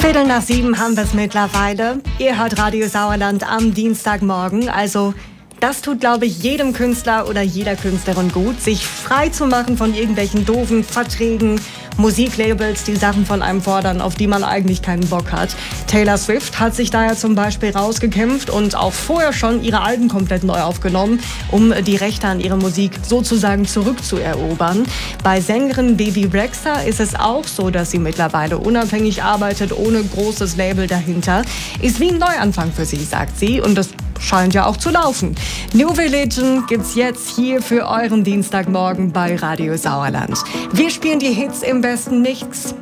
7:15 haben wir es mittlerweile. Ihr hört Radio Sauerland am Dienstagmorgen. Also das tut, glaube ich, jedem Künstler oder jeder Künstlerin gut, sich frei zu machen von irgendwelchen doofen Verträgen, Musiklabels, die Sachen von einem fordern, auf die man eigentlich keinen Bock hat. Taylor Swift hat sich daher zum Beispiel rausgekämpft und auch vorher schon ihre Alben komplett neu aufgenommen, um die Rechte an ihre Musik sozusagen zurückzuerobern. Bei Sängerin Bebe Rexha ist es auch so, dass sie mittlerweile unabhängig arbeitet, ohne großes Label dahinter. Ist wie ein Neuanfang für sie, sagt sie, und das scheint ja auch zu laufen. New Religion gibt's jetzt hier für euren Dienstagmorgen bei Radio Sauerland. Wir spielen die Hits im besten Mix.